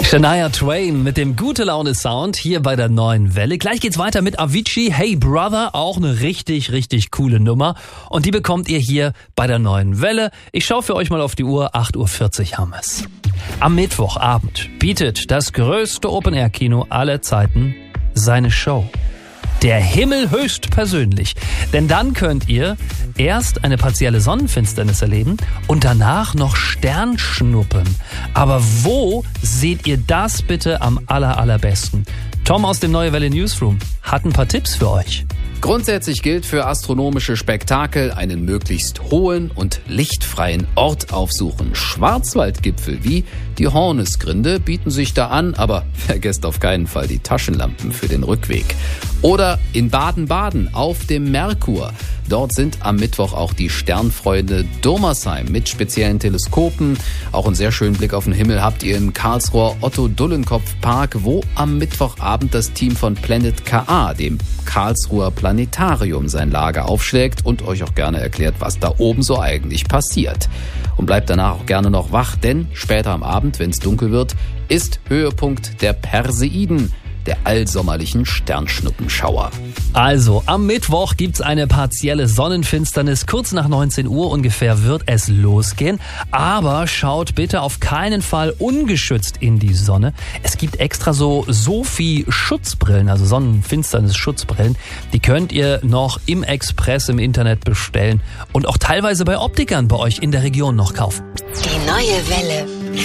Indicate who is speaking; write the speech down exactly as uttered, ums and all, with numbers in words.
Speaker 1: Shania Twain mit dem Gute-Laune-Sound hier bei der Neuen Welle. Gleich geht's weiter mit Avicii, Hey Brother, auch eine richtig, richtig coole Nummer. Und die bekommt ihr hier bei der Neuen Welle. Ich schaue für euch mal auf die Uhr, acht Uhr vierzig haben wir's. Am Mittwochabend bietet das größte Open-Air-Kino aller Zeiten seine Show. Der Himmel höchstpersönlich. Denn dann könnt ihr erst eine partielle Sonnenfinsternis erleben und danach noch Sternschnuppen. Aber wo seht ihr das bitte am aller, allerbesten? Tom aus dem Neue Welle Newsroom hat ein paar Tipps für euch.
Speaker 2: Grundsätzlich gilt für astronomische Spektakel einen möglichst hohen und lichtfreien Ort aufsuchen. Schwarzwaldgipfel wie die Hornisgrinde bieten sich da an, aber vergesst auf keinen Fall die Taschenlampen für den Rückweg. Oder in Baden-Baden auf dem Merkur. Dort sind am Mittwoch auch die Sternfreunde Durmersheim mit speziellen Teleskopen. Auch einen sehr schönen Blick auf den Himmel habt ihr im Karlsruher Otto-Dullenkopf-Park, wo am Mittwochabend das Team von Planet K A, dem Karlsruher Planetarium, sein Lager aufschlägt und euch auch gerne erklärt, was da oben so eigentlich passiert. Und bleibt danach auch gerne noch wach, denn später am Abend, wenn es dunkel wird, ist Höhepunkt der Perseiden, der allsommerlichen Sternschnuppenschauer.
Speaker 1: Also, am Mittwoch gibt's eine partielle Sonnenfinsternis. Kurz nach neunzehn Uhr ungefähr wird es losgehen. Aber schaut bitte auf keinen Fall ungeschützt in die Sonne. Es gibt extra so Sophie-Schutzbrillen, also Sonnenfinsternis-Schutzbrillen. Die könnt ihr noch im Express im Internet bestellen und auch teilweise bei Optikern bei euch in der Region noch kaufen.
Speaker 3: Die Neue Welle.